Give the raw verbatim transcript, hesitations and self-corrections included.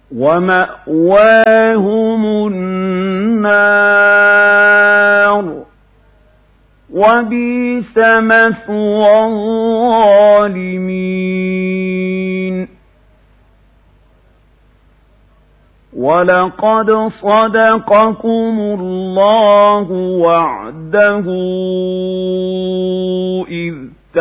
ومأواهم النار وبئس مثوى الظالمين ولقد صدقكم الله وعده إذ